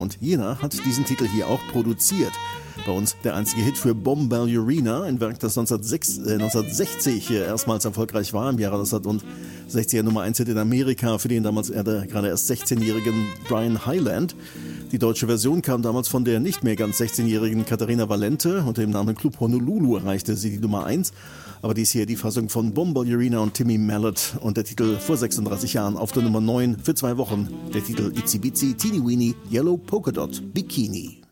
Und Jena hat diesen Titel hier auch produziert. Bei uns der einzige Hit für Bombalurina, ein Werk, das 1960 erstmals erfolgreich war, im Jahre 1960er Nummer 1 Hit in Amerika für den damals gerade erst 16-jährigen Brian Hyland. Die deutsche Version kam damals von der nicht mehr ganz 16-jährigen Katharina Valente. Unter dem Namen Club Honolulu erreichte sie die Nummer 1. Aber dies hier die Fassung von Bombalurina und Timmy Mallett und der Titel vor 36 Jahren auf der Nummer 9 für 2 Wochen. Der Titel Itsy Bitsy Teeny Weeny Yellow Polka Dot Bikini.